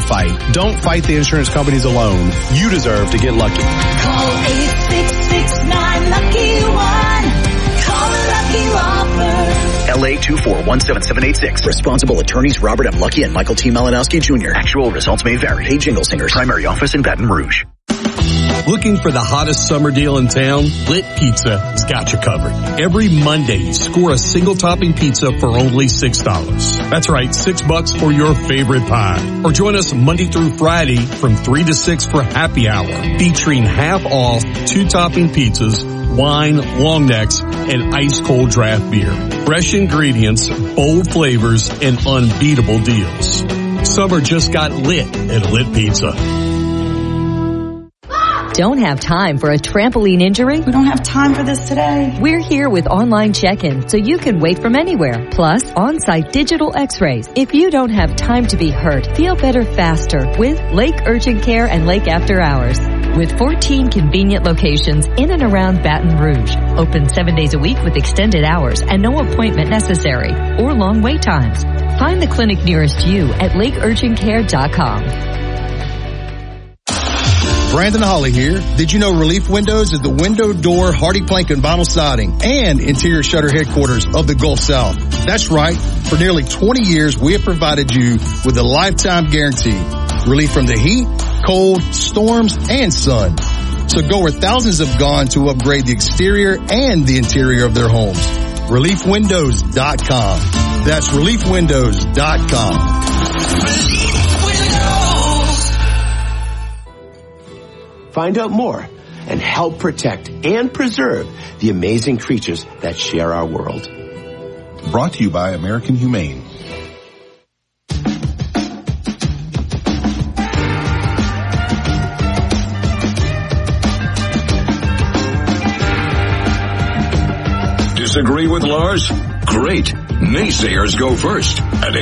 fight. Don't fight the insurance companies alone. You deserve to get lucky. Call 866-9-LUCKY-1. Call the Lucky Law Firm. LA 2417786. Responsible attorneys Robert M. Lucky and Michael T. Malinowski Jr. Actual results may vary. Hey, Jingle Singers. Primary office in Baton Rouge. Looking for the hottest summer deal in town? Lit Pizza has got you covered. Every Monday, score a single topping pizza for only $6. That's right, $6 for your favorite pie. Or join us Monday through Friday from 3 to 6 for happy hour, featuring half off 2 topping pizzas, wine, long necks, and ice cold draft beer. Fresh ingredients, bold flavors, and unbeatable deals. Summer just got lit at Lit Pizza. Don't have time for a trampoline injury? We don't have time for this today. We're here with online check-in so you can wait from anywhere. Plus, on-site digital x-rays. If you don't have time to be hurt, feel better faster with Lake Urgent Care and Lake After Hours. With 14 convenient locations in and around Baton Rouge. Open 7 days a week with extended hours and no appointment necessary or long wait times. Find the clinic nearest you at lakeurgentcare.com. Brandon Holly here. Did you know Relief Windows is the window, door, hardy plank, and vinyl siding and interior shutter headquarters of the Gulf South? That's right. For nearly 20 years, we have provided you with a lifetime guarantee. Relief from the heat, cold, storms, and sun. So go where thousands have gone to upgrade the exterior and the interior of their homes. ReliefWindows.com. That's ReliefWindows.com. Find out more and help protect and preserve the amazing creatures that share our world. Brought to you by American Humane. Disagree with Lars? Great. Naysayers go first at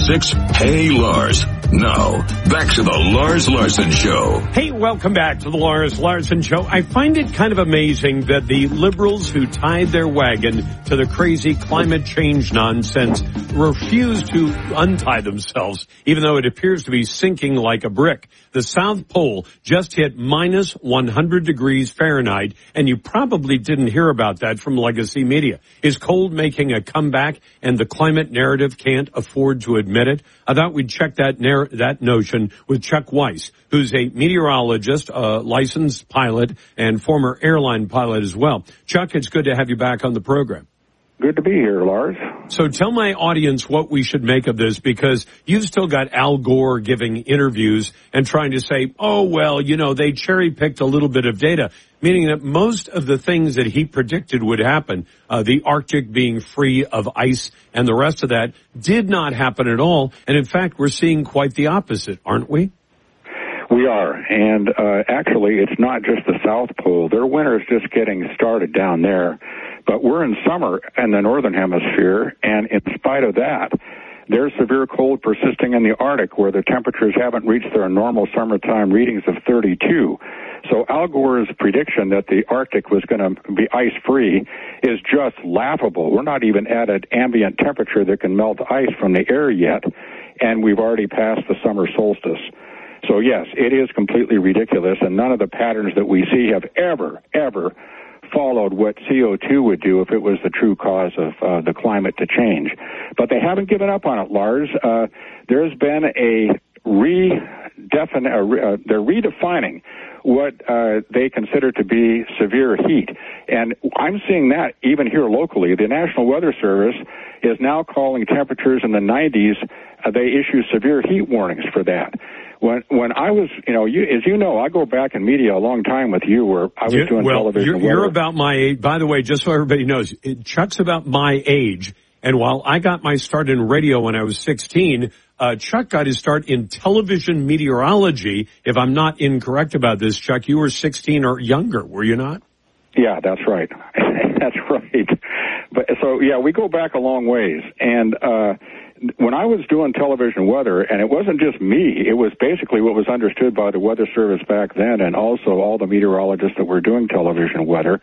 866-HEY-LARS. Now, back to the Lars Larson Show. Hey, welcome back to the Lars Larson Show. I find it kind of amazing that the liberals who tied their wagon to the crazy climate change nonsense refuse to untie themselves, even though it appears to be sinking like a brick. The South Pole just hit minus 100 degrees Fahrenheit, and you probably didn't hear about that from legacy media. Is cold making a comeback, and the climate narrative can't afford to admit it? I thought we'd check that notion with Chuck Weiss, who's a meteorologist, a licensed pilot, and former airline pilot as well. Chuck, it's good to have you back on the program. Good to be here, Lars. So tell my audience what we should make of this, because you've still got Al Gore giving interviews and trying to say, oh, well, you know, they cherry-picked a little bit of data, meaning that most of the things that he predicted would happen, the Arctic being free of ice and the rest of that, did not happen at all. And, in fact, we're seeing quite the opposite, aren't we? We are. And actually, it's not just the South Pole. Their winter is just getting started down there. But we're in summer in the Northern Hemisphere, and in spite of that, there's severe cold persisting in the Arctic, where the temperatures haven't reached their normal summertime readings of 32. So Al Gore's prediction that the Arctic was going to be ice-free is just laughable. We're not even at an ambient temperature that can melt ice from the air yet, and we've already passed the summer solstice. So, yes, it is completely ridiculous, and none of the patterns that we see have ever followed what CO2 would do if it was the true cause of the climate to change. But they haven't given up on it, Lars. There's been they're redefining what they consider to be severe heat. And I'm seeing that even here locally. The National Weather Service is now calling temperatures in the 90s. They issue severe heat warnings for that. When I was, as you know, I go back in media a long time with you, where I was doing television. You're about my age. By the way, just so everybody knows, Chuck's about my age. And while I got my start in radio when I was 16, Chuck got his start in television meteorology. If I'm not incorrect about this, Chuck, you were 16 or younger, were you not? Yeah, that's right. That's right. But so, yeah, we go back a long ways. And when I was doing television weather, and it wasn't just me, it was basically what was understood by the Weather Service back then, and also all the meteorologists that were doing television weather,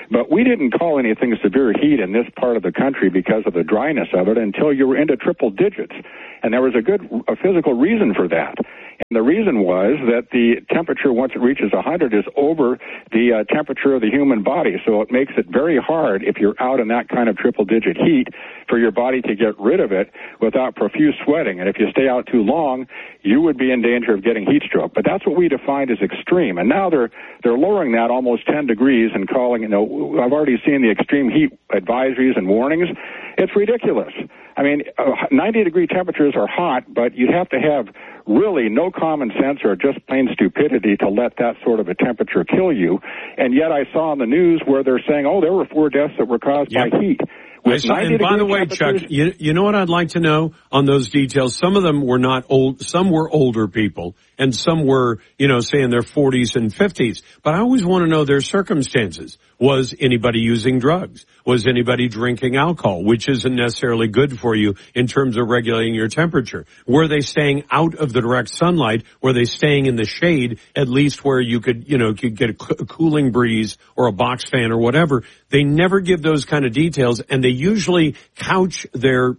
But we didn't call anything severe heat in this part of the country because of the dryness of it until you were into triple digits. And there was a physical reason for that. And the reason was that the temperature, once it reaches 100, is over the temperature of the human body. So it makes it very hard, if you're out in that kind of triple-digit heat, for your body to get rid of it without profuse sweating. And if you stay out too long, you would be in danger of getting heat stroke. But that's what we defined as extreme. And now they're lowering that almost 10 degrees and calling, I've already seen the extreme heat advisories and warnings. It's ridiculous. I mean, 90-degree temperatures are hot, but you'd have to have really no common sense or just plain stupidity to let that sort of a temperature kill you. And yet I saw on the news where they're saying, there were 4 deaths that were caused by heat. And by the way, Chuck, you know what I'd like to know on those details? Some of them were not old, some were older people, and some were, say in their 40s and 50s. But I always want to know their circumstances. Was anybody using drugs? Was anybody drinking alcohol, which isn't necessarily good for you in terms of regulating your temperature? Were they staying out of the direct sunlight? Were they staying in the shade, at least where you could get a cooling breeze or a box fan or whatever? They never give those kind of details, and they usually couch their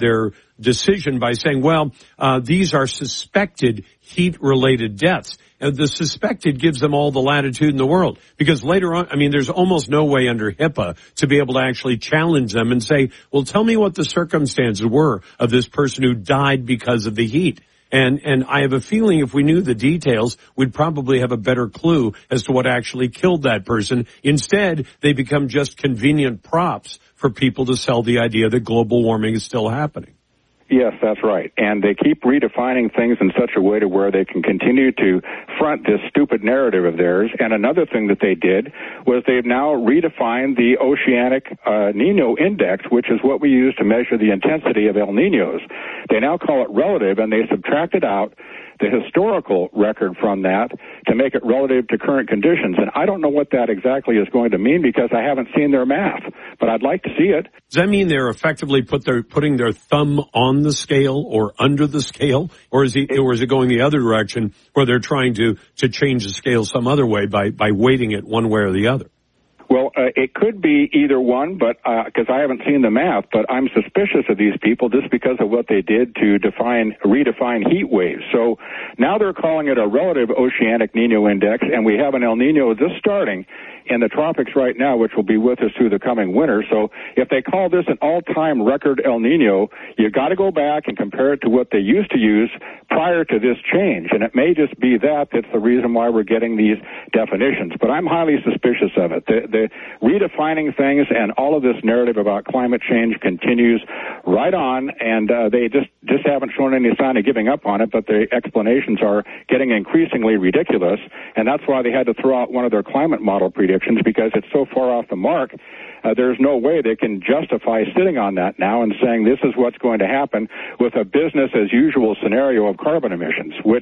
decision by saying, these are suspected heat-related deaths. And the suspected gives them all the latitude in the world. Because later on, there's almost no way under HIPAA to be able to actually challenge them and say, well, tell me what the circumstances were of this person who died because of the heat. And I have a feeling if we knew the details, we'd probably have a better clue as to what actually killed that person. Instead, they become just convenient props for people to sell the idea that global warming is still happening. Yes, that's right. And they keep redefining things in such a way to where they can continue to front this stupid narrative of theirs. And another thing that they did was they've now redefined the oceanic Nino index, which is what we use to measure the intensity of El Niños. They now call it relative, and they subtracted out the historical record from that to make it relative to current conditions. And I don't know what that exactly is going to mean because I haven't seen their math, but I'd like to see it. Does that mean they're effectively putting their thumb on the scale or under the scale? Or is it going the other direction where they're trying to change the scale some other way by weighting it one way or the other? Well, it could be either one, but because I haven't seen the math, but I'm suspicious of these people just because of what they did to redefine heat waves. So now they're calling it a relative oceanic Nino index, and we have an El Nino just starting in the tropics right now, which will be with us through the coming winter. So if they call this an all-time record El Nino, you've got to go back and compare it to what they used to use prior to this change. And it may just be that's the reason why we're getting these definitions. But I'm highly suspicious of it. The redefining things and all of this narrative about climate change continues right on, and they just haven't shown any sign of giving up on it, but the explanations are getting increasingly ridiculous, and that's why they had to throw out one of their climate model predictions, because it's so far off the mark. There's no way they can justify sitting on that now and saying this is what's going to happen with a business as usual scenario of carbon emissions, which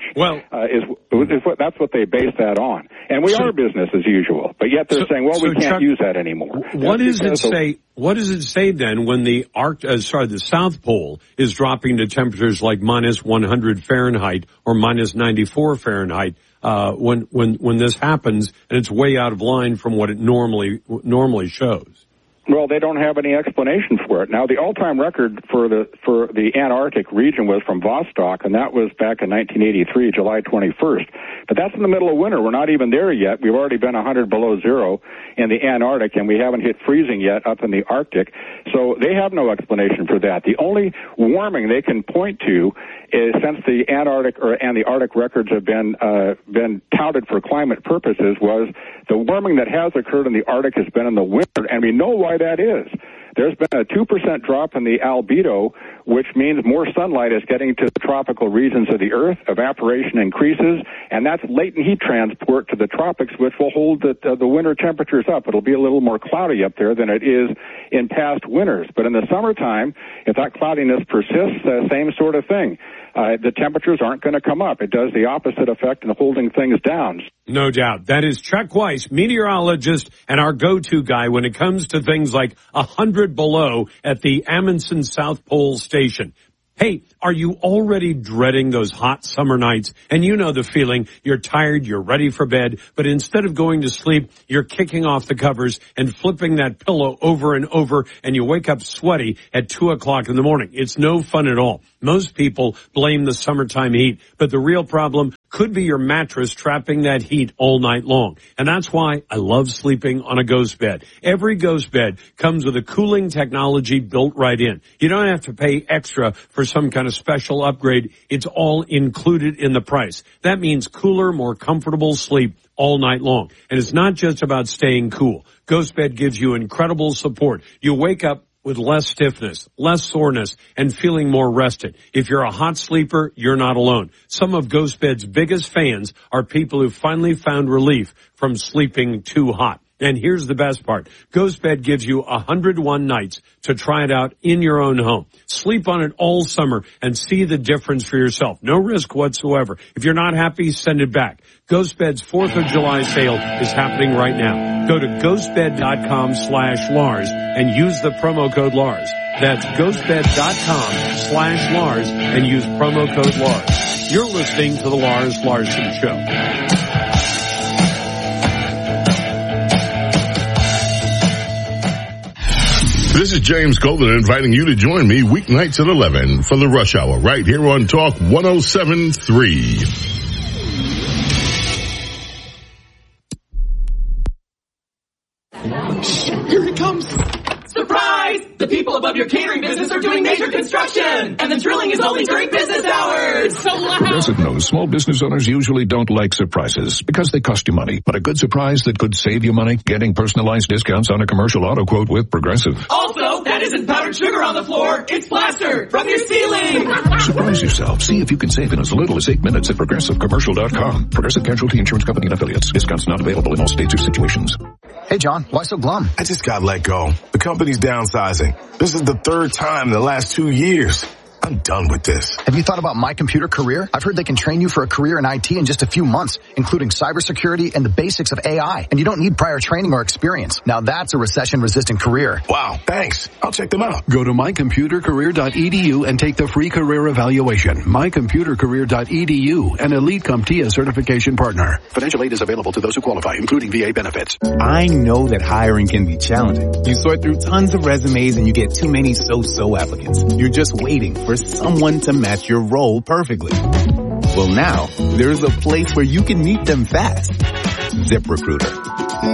that's what they base that on. And we are business as usual, but yet they're saying, we can't Chuck, use that anymore. What does it say then when the the South Pole is dropping to temperatures like minus 100 Fahrenheit or minus 94 Fahrenheit? When this happens and it's way out of line from what it normally shows? Well, they don't have any explanation for it. Now, the all-time record for the Antarctic region was from Vostok, and that was back in 1983, July 21st. But that's in the middle of winter. We're not even there yet. We've already been 100 below zero in the Antarctic, and we haven't hit freezing yet up in the Arctic. So they have no explanation for that. The only warming they can point to is, since the Antarctic and the Arctic records have been touted for climate purposes, was the warming that has occurred in the Arctic has been in the winter, and we know why that is. There's been a 2% drop in the albedo, which means more sunlight is getting to the tropical regions of the Earth. Evaporation increases, and that's latent heat transport to the tropics, which will hold the winter temperatures up. It'll be a little more cloudy up there than it is in past winters. But in the summertime, if that cloudiness persists, same sort of thing. The temperatures aren't going to come up. It does the opposite effect in holding things down. No doubt. That is Chuck Weiss, meteorologist and our go-to guy when it comes to things like 100 below at the Amundsen South Pole Station. Hey, are you already dreading those hot summer nights? And you know the feeling. You're tired, you're ready for bed, but instead of going to sleep, you're kicking off the covers and flipping that pillow over and over, and you wake up sweaty at 2 o'clock in the morning. It's no fun at all. Most people blame the summertime heat, but the real problem could be your mattress trapping that heat all night long. And that's why I love sleeping on a Ghost bed. Every Ghost bed comes with a cooling technology built right in. You don't have to pay extra for some kind of special upgrade. It's all included in the price. That means cooler, more comfortable sleep all night long. And it's not just about staying cool. Ghost bed gives you incredible support. You wake up with less stiffness, less soreness, and feeling more rested. If you're a hot sleeper, you're not alone. Some of Ghost Bed's biggest fans are people who finally found relief from sleeping too hot. And here's the best part. Ghost Bed gives you 101 nights to try it out in your own home. Sleep on it all summer and see the difference for yourself. No risk whatsoever. If you're not happy, send it back. Ghost Bed's 4th of July sale is happening right now. Go to ghostbed.com/Lars and use the promo code Lars. That's ghostbed.com/Lars and use promo code Lars. You're listening to the Lars Larson Show. This is James Golden inviting you to join me weeknights at 11 for the Rush Hour right here on Talk 107.3. Here he comes! Surprise! The people above your catering business are doing major construction! And the drilling is only during business hours! So loud! Progressive knows small business owners usually don't like surprises because they cost you money. But a good surprise that could save you money? Getting personalized discounts on a commercial auto quote with Progressive. Also, that isn't powdered sugar on the floor. It's plaster from your ceiling! Surprise yourself. See if you can save in as little as 8 minutes at ProgressiveCommercial.com. Progressive Casualty Insurance Company and Affiliates. Discounts not available in all states or situations. Hey, John, why so glum? I just got let go. The company's downsizing. This is the 3rd time in the last 2 years. I'm done with this. Have you thought about My Computer Career? I've heard they can train you for a career in IT in just a few months, including cybersecurity and the basics of AI. And you don't need prior training or experience. Now that's a recession-resistant career. Wow, thanks. I'll check them out. Go to mycomputercareer.edu and take the free career evaluation. mycomputercareer.edu, an Elite CompTIA certification partner. Financial aid is available to those who qualify, including VA benefits. I know that hiring can be challenging. You sort through tons of resumes and you get too many so-so applicants. You're just waiting for someone to match your role perfectly. Well, now there's a place where you can meet them fast. ZipRecruiter.